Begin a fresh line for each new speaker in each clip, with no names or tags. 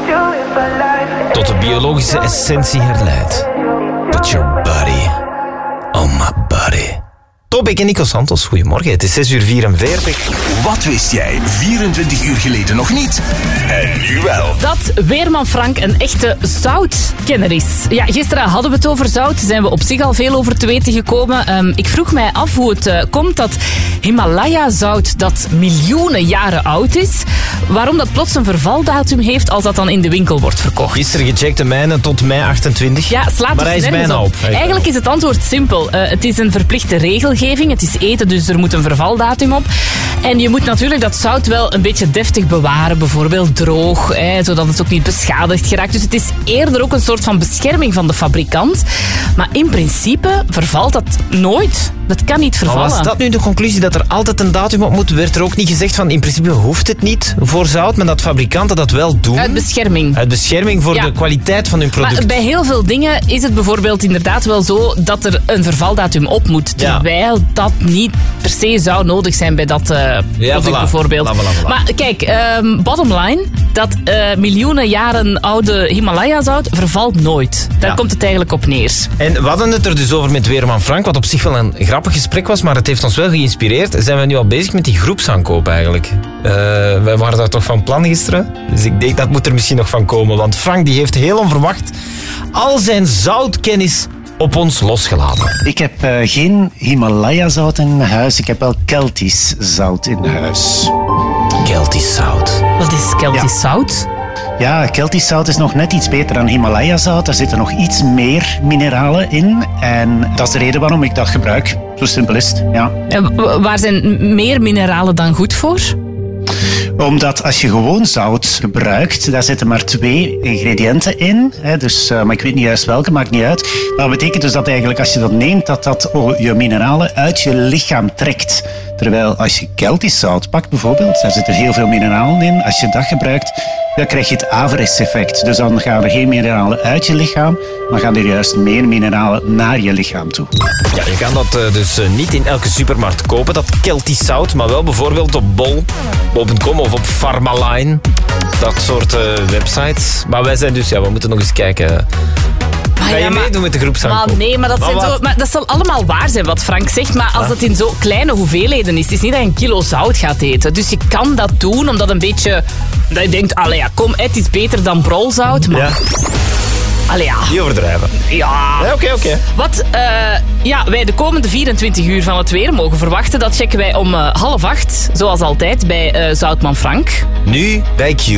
tot de biologische essentie herleidt. Put your body on my body. Tobek en Nico Santos, goedemorgen. Het is 6:44.
Wat wist jij 24 uur geleden nog niet? En nu wel.
Dat Weerman Frank een echte zoutkenner is. Ja, gisteren hadden we het over zout. Zijn we op zich al veel over te weten gekomen. Ik vroeg mij af hoe het komt dat Himalaya-zout dat miljoenen jaren oud is, waarom dat plots een vervaldatum heeft als dat dan in de winkel wordt verkocht.
Gisteren gecheckt de mijne tot mei 28.
Ja, slaat
maar hij is bijna op.
Eigenlijk is het antwoord simpel. Het is een verplichte regelgeving. Het is eten, dus er moet een vervaldatum op. En je moet natuurlijk dat zout wel een beetje deftig bewaren. Bijvoorbeeld droog, zodat het ook niet beschadigd geraakt. Dus het is eerder ook een soort van bescherming van de fabrikant. Maar in principe vervalt dat nooit. Dat kan niet vervallen.
Maar was dat nu de conclusie dat er altijd een datum op moet? Werd er ook niet gezegd van in principe hoeft het niet voor zout, maar dat fabrikanten dat wel doen?
Uit bescherming.
Uit bescherming voor de kwaliteit van hun product.
Maar bij heel veel dingen is het bijvoorbeeld inderdaad wel zo dat er een vervaldatum op moet. Terwijl dat niet per se zou nodig zijn bij dat product bijvoorbeeld.
Voilà.
Maar kijk, bottom line, dat miljoenen jaren oude Himalaya-zout vervalt nooit. Daar komt het eigenlijk op neer.
En we hadden het er dus over met Weerman Frank, wat op zich wel een grappig gesprek was, maar het heeft ons wel geïnspireerd. Zijn we nu al bezig met die groepsaankoop eigenlijk? Wij waren daar toch van plan gisteren. Dus ik denk dat moet er misschien nog van komen. Want Frank die heeft heel onverwacht al zijn zoutkennis op ons losgelaten.
Ik heb geen Himalaya-zout in huis. Ik heb wel Keltisch zout in huis.
Keltisch zout.
Wat is Keltisch zout?
Ja, Keltisch zout is nog net iets beter dan Himalaya-zout. Daar zitten nog iets meer mineralen in. En dat is de reden waarom ik dat gebruik. Zo simpel is het, ja.
Waar zijn meer mineralen dan goed voor?
Omdat als je gewoon zout gebruikt, daar zitten maar 2 ingrediënten in. Dus, maar ik weet niet juist welke, maakt niet uit. Maar dat betekent dus dat eigenlijk als je dat neemt, dat je mineralen uit je lichaam trekt. Terwijl als je Keltisch zout pakt bijvoorbeeld, daar zitten heel veel mineralen in. Als je dat gebruikt, dan krijg je het averechts-effect. Dus dan gaan er geen mineralen uit je lichaam, maar gaan er juist meer mineralen naar je lichaam toe.
Ja, je kan dat dus niet in elke supermarkt kopen, dat Keltisch zout, maar wel bijvoorbeeld op bol.com of op Pharmaline. Dat soort websites. Maar wij zijn dus, we moeten nog eens kijken. Ga je meedoen met de groepsaankoop?
Nee, maar dat zal allemaal waar zijn wat Frank zegt. Maar als het in zo kleine hoeveelheden is, het is niet dat je 1 kilo zout gaat eten. Dus je kan dat doen, omdat een beetje... Dat je denkt, kom, het is beter dan brolzout. Maar... Ja.
Niet overdrijven.
Ja.
Oké.
Wat wij de komende 24 uur van het weer mogen verwachten, dat checken wij om 7:30, zoals altijd, bij Zoutman Frank.
Nu bij Q.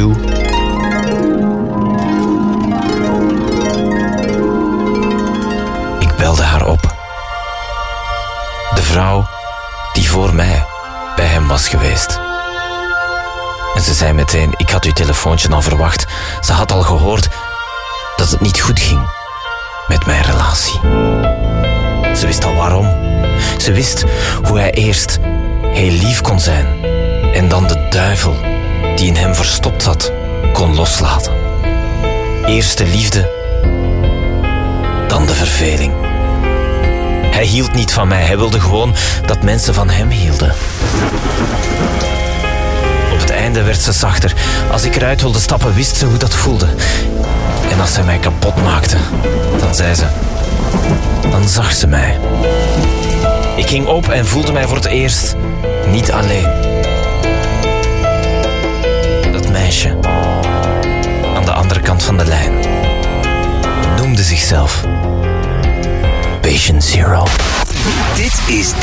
Ik belde haar op. De vrouw die voor mij bij hem was geweest. En ze zei meteen, ik had uw telefoontje al verwacht. Ze had al gehoord dat het niet goed ging met mijn relatie. Ze wist al waarom. Ze wist hoe hij eerst heel lief kon zijn en dan de duivel die in hem verstopt zat kon loslaten. Eerst de liefde, dan de verveling. Hij hield niet van mij, hij wilde gewoon dat mensen van hem hielden. Op het einde werd ze zachter. Als ik eruit wilde stappen, wist ze hoe dat voelde. En als zij mij kapot maakte, dan zei ze... Dan zag ze mij. Ik ging op en voelde mij voor het eerst niet alleen. Dat meisje aan de andere kant van de lijn noemde zichzelf Patient Zero.
Dit is